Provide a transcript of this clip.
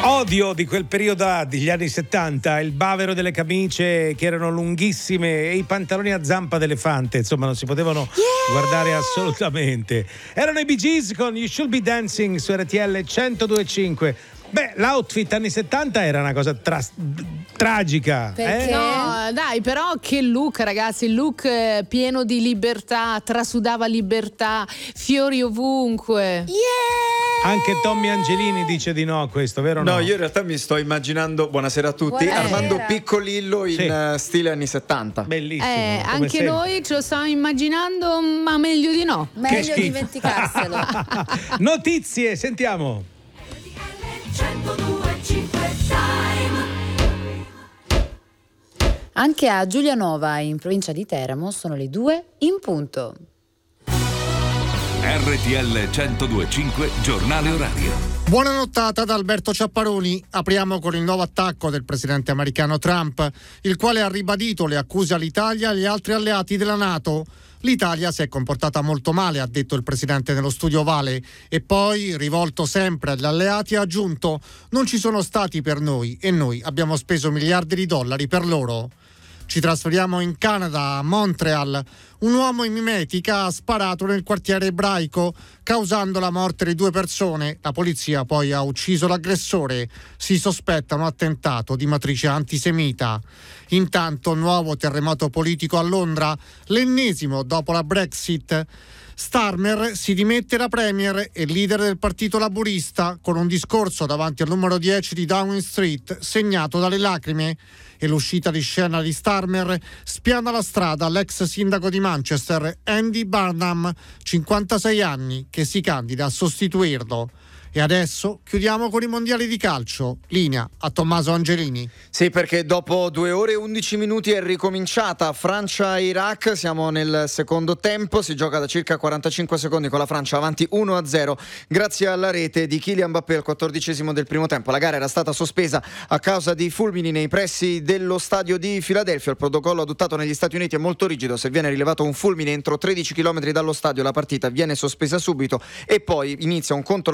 Odio di quel periodo degli anni 70, il bavero delle camicie che erano lunghissime e i pantaloni a zampa d'elefante, insomma non si potevano guardare assolutamente. Erano i Bee Gees con You Should Be Dancing su RTL 102.5. Beh, l'outfit anni 70 era una cosa tragica. Perché? No, dai, però che look, ragazzi, il look pieno di libertà, trasudava libertà, fiori ovunque. Anche Tommy Angelini dice di no a questo, vero? No, io in realtà mi sto immaginando, buonasera a tutti, Buonasera. Armando Piccolillo in stile anni 70. Bellissimo. come Anche sempre. noi ce lo stiamo immaginando, ma meglio di no. Meglio schifo. dimenticarselo. Notizie, sentiamo. Anche a Giulianova, in provincia di Teramo, sono le 2 in punto. RTL 102.5 Giornale Orario. Buona nottata da Alberto Ciapparoni. Apriamo con il nuovo attacco del presidente americano Trump, il quale ha ribadito le accuse all'Italia e agli altri alleati della NATO. L'Italia si è comportata molto male, ha detto il presidente nello studio ovale, e poi, rivolto sempre agli alleati, ha aggiunto: non ci sono stati per noi e noi abbiamo speso miliardi di dollari per loro. Ci trasferiamo in Canada, a Montreal. Un uomo in mimetica ha sparato nel quartiere ebraico, causando la morte di 2 persone. La polizia poi ha ucciso l'aggressore. Si sospetta un attentato di matrice antisemita. Intanto, nuovo terremoto politico a Londra, l'ennesimo dopo la Brexit. Starmer si dimette da premier e leader del partito laburista, con un discorso davanti al numero 10 di Downing Street segnato dalle lacrime. E l'uscita di scena di Starmer spiana la strada all'ex sindaco di Manchester, Andy Burnham, 56 anni, che si candida a sostituirlo. E adesso chiudiamo con i mondiali di calcio. Linea a Tommaso Angelini. Sì, perché dopo 2 ore e 11 minuti è ricominciata Francia-Iraq, siamo nel secondo tempo, si gioca da circa 45 secondi con la Francia avanti 1-0 grazie alla rete di Kylian Mbappé al 14° del primo tempo. La gara era stata sospesa a causa di fulmini nei pressi dello stadio di Filadelfia. Il protocollo adottato negli Stati Uniti è molto rigido: se viene rilevato un fulmine entro 13 km dallo stadio la partita viene sospesa subito e poi inizia un conto